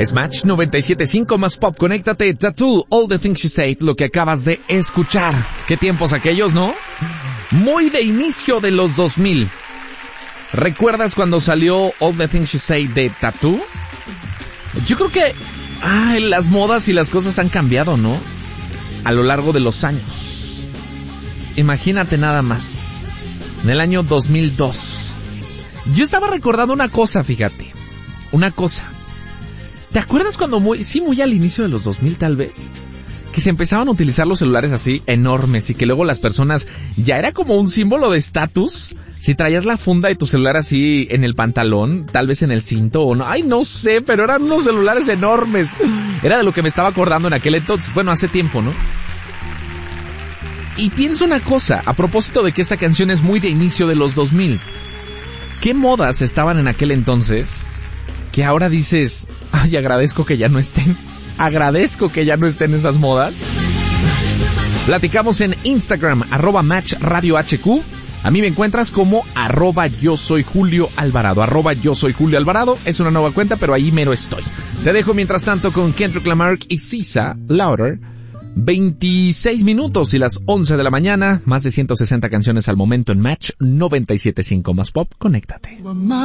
Es Match 97.5 más pop. Conéctate, Tattoo, All the Things She Said, lo que acabas de escuchar. Qué tiempos aquellos, ¿no? Muy de inicio de los 2000. ¿Recuerdas cuando salió All the Things She Said de Tattoo? Yo creo que las modas y las cosas han cambiado, ¿no? A lo largo de los años. Imagínate nada más. En el año 2002. Yo estaba recordando una cosa, fíjate. Una cosa. ¿Te acuerdas cuando muy al inicio de los 2000 tal vez? Que se empezaban a utilizar los celulares así enormes y que luego las personas ya era como un símbolo de estatus. Si traías la funda de tu celular así en el pantalón, tal vez en el cinto o no. Ay, no sé, pero eran unos celulares enormes. Era de lo que me estaba acordando en aquel entonces. Bueno, hace tiempo, ¿no? Y pienso una cosa, a propósito de que esta canción es muy de inicio de los 2000. ¿Qué modas estaban en aquel entonces que ahora dices, ay, agradezco que ya no estén? Agradezco que ya no estén esas modas. Platicamos en Instagram, @MatchRadioHQ. A mí me encuentras como @yo soy Julio Alvarado. @yo soy Julio Alvarado. Es una nueva cuenta, pero ahí mero estoy. Te dejo mientras tanto con Kendrick Lamar y SZA, Louder. 26 minutos y las 11 de la mañana. Más de 160 canciones al momento en Match 97.5 más pop. Conéctate.